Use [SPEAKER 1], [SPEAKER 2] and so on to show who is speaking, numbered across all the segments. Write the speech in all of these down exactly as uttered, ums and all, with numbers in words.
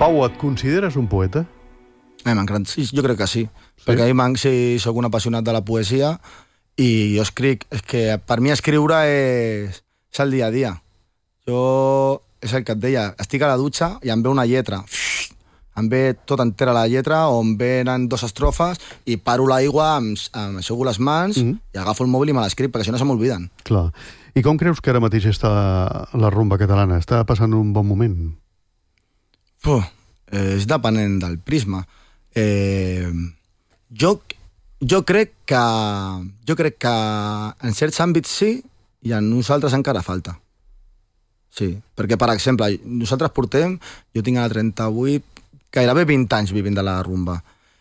[SPEAKER 1] Pau, et consideres un poeta?
[SPEAKER 2] Eh, m'encanta. Sí, jo crec que sí. sí. Perquè a mi sí, soc un apassionat de la poesia i jo escric. És que per mi escriure és, és el dia a dia. Jo, és el que et deia, estic a la dutxa i em ve una lletra. Em ve tot entera la lletra, o em venen dos estrofes i paro l'aigua, em, em aixugo les mans mm. i agafo el mòbil i me l'escric, perquè si no se m'olviden.
[SPEAKER 1] Clar. I com creus que ara mateix està la rumba catalana? Està passant un bon moment?
[SPEAKER 2] Puh, eh, és depenent del prisma. Eh, jo, jo crec que jo crec que en certs àmbits sí i en nosaltres encara falta. Sí, perquè, per exemple, nosaltres portem, jo tinc ara trenta-vuit, gairebé vint anys vivint de la rumba.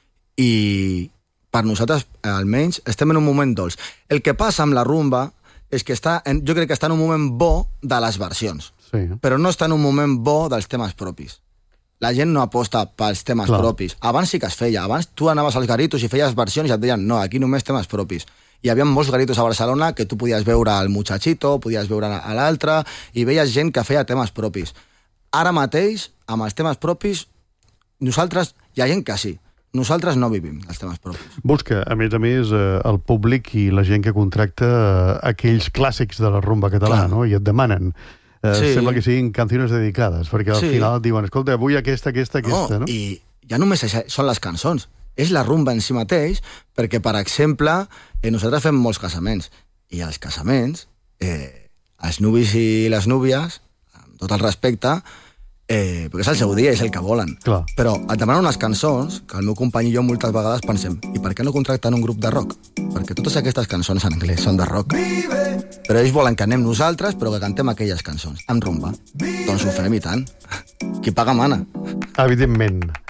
[SPEAKER 2] I per nosaltres, almenys, estem en un moment dolç. El que passa amb la rumba és que està, en, jo crec que està en un moment bo de les versions, sí. Però no està en un moment bo dels temes propis. La gent no aposta pels temes Clar. propis. Abans sí que es feia. Abans tu anaves als garitos i feies versions i et deien no, aquí només temes propis. Hi havia molts garitos a Barcelona que tu podies veure el Muchachito, podies veure a l'altre, i veies gent que feia temes propis. Ara mateix, amb els temes propis, nosaltres, hi ha gent que sí, nosaltres no vivim els temes propis.
[SPEAKER 1] Vols que, a més a més, el públic i la gent que contracta aquells clàssics de la rumba catalana, no? I et demanen, eh, sí. sembla que siguin canciones dedicades, perquè al sí. final et diuen, escolta, avui aquesta, aquesta, aquesta, no?
[SPEAKER 2] no? I ja només això són les cançons. És la rumba en si mateix, perquè, per exemple, eh, nosaltres fem molts casaments, i als casaments, eh, els nuvis i les núvies, amb tot el respecte, eh, perquè és el seu dia, és el que volen.
[SPEAKER 1] Clar.
[SPEAKER 2] Però et demanen unes cançons que el meu company i jo moltes vegades pensem, i per què no contracten un grup de rock? Perquè totes aquestes cançons en anglès són de rock. Però ells volen que anem nosaltres, però que cantem aquelles cançons, amb rumba. Doncs ho fem i tant. Qui paga mana.
[SPEAKER 1] Evidentment.